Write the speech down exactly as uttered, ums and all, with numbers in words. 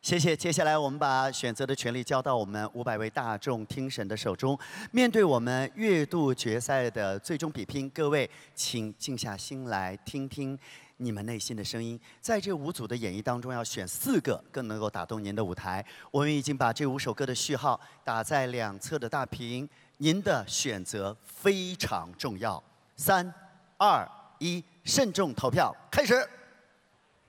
谢谢。接下来我们把选择的权利交到我们五百位大众听审的手中。面对我们月度决赛的最终比拼，各位请静下心来听听你们内心的声音。在这五组的演绎当中，要选四个更能够打动您的舞台。我们已经把这五首歌的序号打在两侧的大屏，您的选择非常重要。三、二、一，慎重投票，开始。